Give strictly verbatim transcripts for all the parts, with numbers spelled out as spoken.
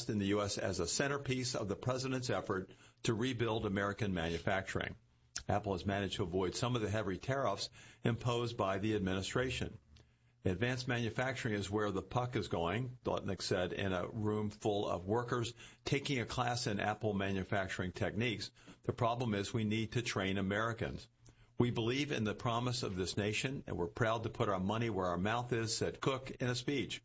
invest in the U S as a centerpiece of the president's effort to rebuild American manufacturing. Apple has managed to avoid some of the heavy tariffs imposed by the administration. Advanced manufacturing is where the puck is going, Lutnick said in a room full of workers taking a class in Apple manufacturing techniques. The problem is we need to train Americans. We believe in the promise of this nation, and we're proud to put our money where our mouth is, said Cook in a speech.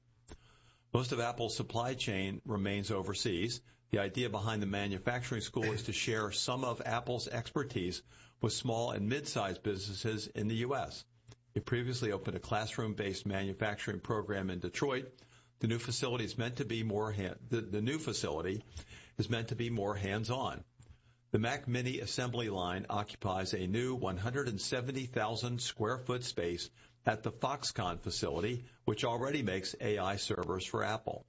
Most of Apple's supply chain remains overseas. The idea behind the manufacturing school is to share some of Apple's expertise with small and mid-sized businesses in the U S. It previously opened a classroom-based manufacturing program in Detroit. The new facility is meant to be more hand, the, the new facility is meant to be more hands-on. The Mac Mini assembly line occupies a new one hundred seventy thousand square foot space at the Foxconn facility, which already makes A I servers for Apple.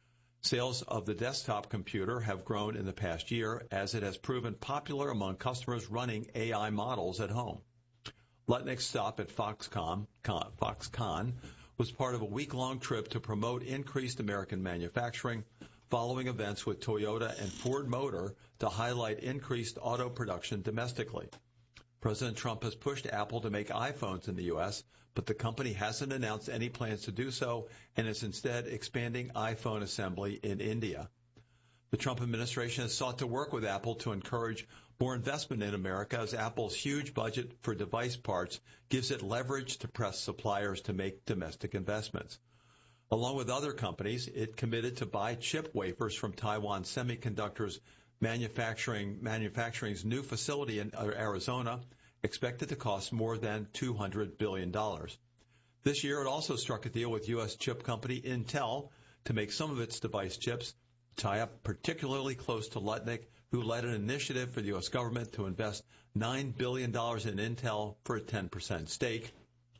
Sales of the desktop computer have grown in the past year as it has proven popular among customers running A I models at home. Lutnick's stop at Foxconn, Foxconn was part of a week-long trip to promote increased American manufacturing following events with Toyota and Ford Motor to highlight increased auto production domestically. President Trump has pushed Apple to make iPhones in the U S, but the company hasn't announced any plans to do so and is instead expanding iPhone assembly in India. The Trump administration has sought to work with Apple to encourage more investment in America as Apple's huge budget for device parts gives it leverage to press suppliers to make domestic investments. Along with other companies, it committed to buy chip wafers from Taiwan Semiconductor's manufacturing manufacturing's new facility in Arizona, expected to cost more than two hundred billion dollars. This year, it also struck a deal with U S chip company Intel to make some of its device chips, tie up particularly close to Lutnick, who led an initiative for the U S government to invest nine billion dollars in Intel for a ten percent stake.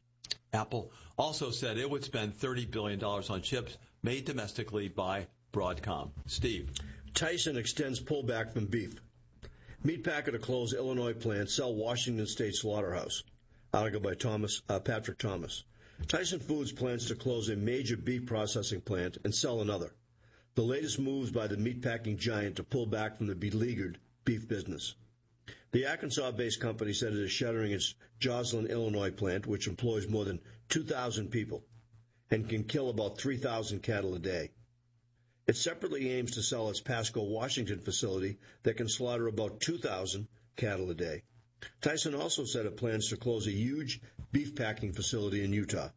Apple also said it would spend thirty billion dollars on chips made domestically by Broadcom. Steve. Tyson extends pullback from beef. Meatpacker to close Illinois plant, sell Washington State slaughterhouse. Article by Thomas uh, Patrick Thomas. Tyson Foods plans to close a major beef processing plant and sell another. The latest moves by the meatpacking giant to pull back from the beleaguered beef business. The Arkansas-based company said it is shuttering its Joslin, Illinois plant, which employs more than two thousand people and can kill about three thousand cattle a day. It separately aims to sell its Pasco, Washington facility that can slaughter about two thousand cattle a day. Tyson also said it plans to close a huge beef packing facility in Utah.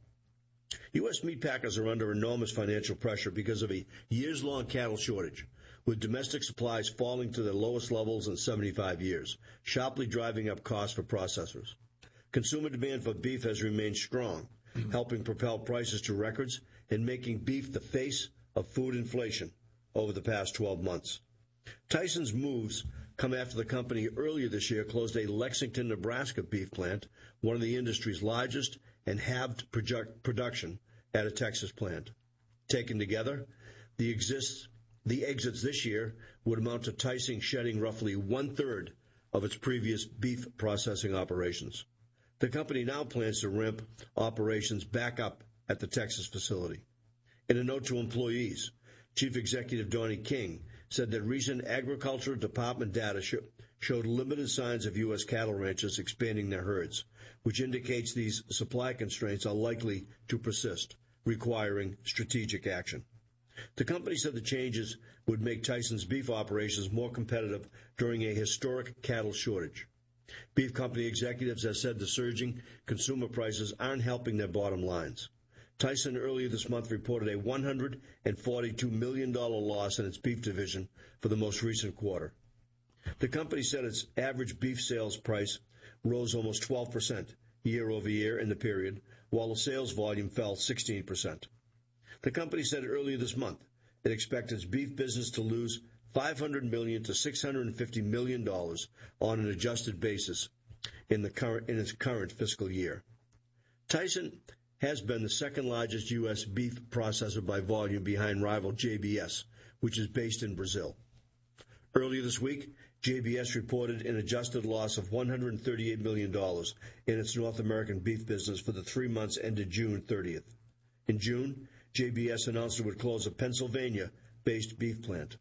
U S meat packers are under enormous financial pressure because of a years-long cattle shortage, with domestic supplies falling to their lowest levels in seventy-five years, sharply driving up costs for processors. Consumer demand for beef has remained strong, helping propel prices to records and making beef the face of food inflation over the past twelve months. Tyson's moves come after the company earlier this year closed a Lexington, Nebraska beef plant, one of the industry's largest, and halved project production at a Texas plant. Taken together, the, exists, the exits this year would amount to Tyson shedding roughly one-third of its previous beef processing operations. The company now plans to ramp operations back up at the Texas facility. In a note to employees, Chief Executive Donnie King said that recent Agriculture Department data sh- showed limited signs of U S cattle ranchers expanding their herds, which indicates these supply constraints are likely to persist, requiring strategic action. The company said the changes would make Tyson's beef operations more competitive during a historic cattle shortage. Beef company executives have said the surging consumer prices aren't helping their bottom lines. Tyson earlier this month reported a one hundred forty-two million dollars loss in its beef division for the most recent quarter. The company said its average beef sales price rose almost twelve percent year over year in the period, while the sales volume fell sixteen percent. The company said earlier this month it expects its beef business to lose five hundred million dollars to six hundred fifty million dollars on an adjusted basis in the current in its current fiscal year. Tyson has been the second largest U S beef processor by volume behind rival J B S, which is based in Brazil. Earlier this week, J B S reported an adjusted loss of one hundred thirty-eight million dollars in its North American beef business for the three months ended June thirtieth. In June, J B S announced it would close a Pennsylvania-based beef plant.